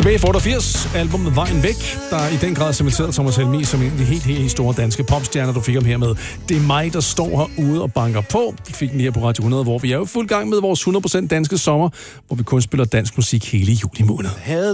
Tilbage i 88, albumet Vejen Væk, der i den grad cementerede Thomas Helmig som en af de helt store danske popstjerner, du fik ham her med. Det er mig, der står herude og banker på. Vi fik den her på Radio 100, hvor vi er jo fuld gang med vores 100% danske sommer, hvor vi kun spiller dansk musik hele juli måned.